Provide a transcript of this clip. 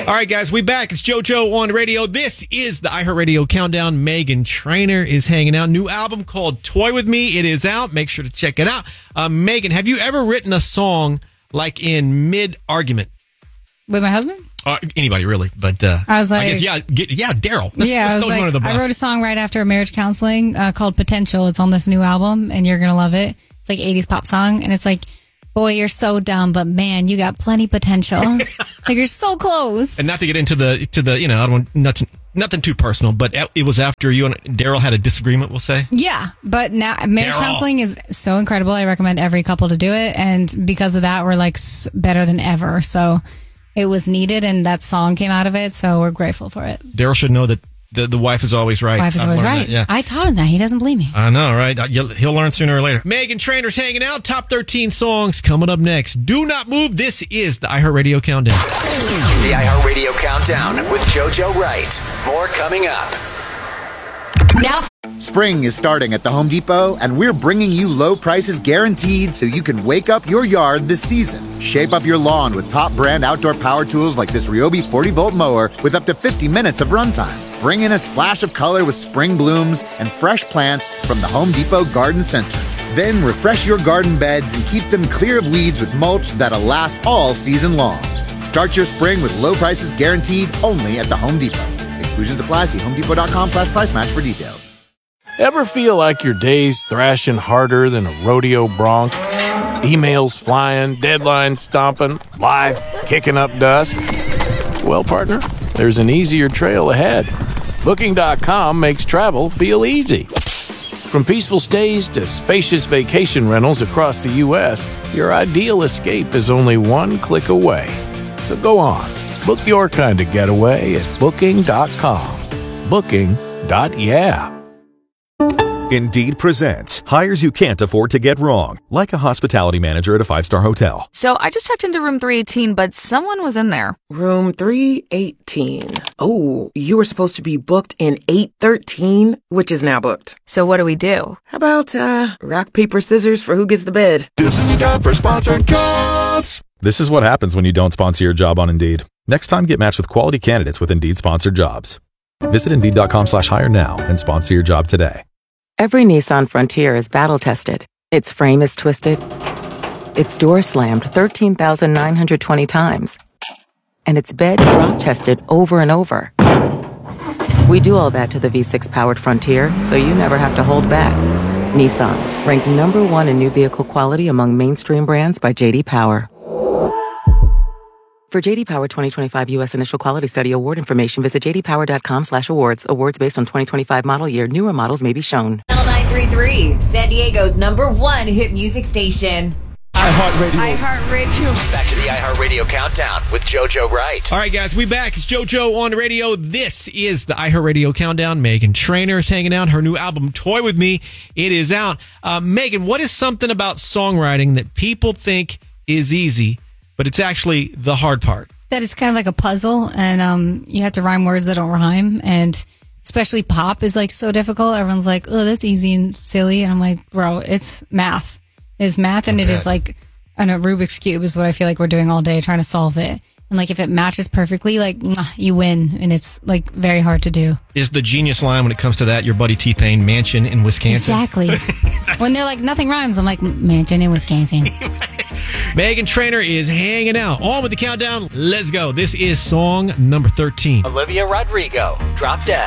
All right, guys, we back. It's JoJo on radio. This is the iHeartRadio Countdown. Meghan Trainor is hanging out. New album called Toy With Me. It is out. Make sure to check it out. Meghan, have you ever written a song like in mid-argument? With my husband? Anybody, really. But I was like... I guess, Daryl. I wrote a song right after marriage counseling called Potential. It's on this new album, and you're going to love it. It's like 80s pop song, and it's like, boy, you're so dumb, but man, you got plenty potential. Like, you're so close. And not to get into the I don't want nothing too personal, but it was after you and Daryl had a disagreement, we'll say. Yeah, but now marriage counseling is so incredible. I recommend every couple to do it, and because of that, we're like better than ever. So it was needed, and that song came out of it. So we're grateful for it. Daryl should know that the wife is always right. Wife is always right. That, yeah. I taught him that. He doesn't believe me. I know, right? He'll learn sooner or later. Meghan Trainor's hanging out. Top 13 songs coming up next. Do not move. This is the iHeartRadio Countdown. The iHeartRadio Countdown with JoJo Wright. More coming up. Now, spring is starting at the Home Depot, and we're bringing you low prices guaranteed so you can wake up your yard this season. Shape up your lawn with top brand outdoor power tools like this Ryobi 40-volt mower with up to 50 minutes of runtime. Bring in a splash of color with spring blooms and fresh plants from the Home Depot Garden Center. Then refresh your garden beds and keep them clear of weeds with mulch that'll last all season long. Start your spring with low prices guaranteed only at the Home Depot. Exclusions apply. See homedepot.com/price match for details. Ever feel like your day's thrashing harder than a rodeo bronc? Emails flying, deadlines stomping, life kicking up dust? Well, partner, there's an easier trail ahead. Booking.com makes travel feel easy. From peaceful stays to spacious vacation rentals across the U.S., your ideal escape is only one click away. So go on, book your kind of getaway at Booking.com. Booking.yeah. Indeed presents hires you can't afford to get wrong, like a hospitality manager at a 5-star hotel. So I just checked into room 318, but someone was in there. Room 318. Oh, you were supposed to be booked in 813, which is now booked. So what do we do? How about rock, paper, scissors for who gets the bed? This is the time for sponsored jobs. This is what happens when you don't sponsor your job on Indeed. Next time, get matched with quality candidates with Indeed sponsored jobs. Visit Indeed.com/hire now and sponsor your job today. Every Nissan Frontier is battle-tested. Its frame is twisted. Its door slammed 13,920 times. And its bed drop-tested over and over. We do all that to the V6-powered Frontier, so you never have to hold back. Nissan, ranked number 1 in new vehicle quality among mainstream brands by J.D. Power. For J.D. Power 2025 U.S. Initial Quality Study award information, visit jdpower.com/awards. Awards based on 2025 model year. Newer models may be shown. Channel 933, San Diego's #1 hit music station. iHeartRadio. Back to the iHeartRadio Countdown with JoJo Wright. All right, guys, we back. It's JoJo on radio. This is the iHeartRadio Countdown. Meghan Trainor is hanging out. Her new album, Toy With Me, it is out. Meghan, what is something about songwriting that people think is easy, but it's actually the hard part? That is kind of like a puzzle, and you have to rhyme words that don't rhyme, and especially pop is like so difficult. Everyone's like, oh, that's easy and silly, and I'm like, bro, it's math. It's math, and it is like a Rubik's Cube is what I feel like we're doing all day, trying to solve it. And like if it matches perfectly, like you win, and it's like very hard to do. Is the genius line when it comes to that your buddy T-Pain, mansion in Wisconsin? Exactly. When they're like nothing rhymes, I'm like mansion in Wisconsin. Meghan Trainor is hanging out. On with the countdown. Let's go. This is song number 13. Olivia Rodrigo, Drop Dead.